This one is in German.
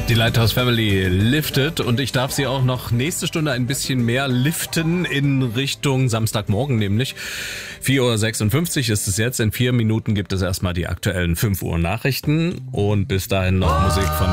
Die Lighthouse Family liftet und ich darf sie auch noch nächste Stunde ein bisschen mehr liften in Richtung Samstagmorgen, nämlich 4.56 Uhr ist es jetzt. In 4 Minuten gibt es erstmal die aktuellen 5 Uhr Nachrichten und bis dahin noch Musik von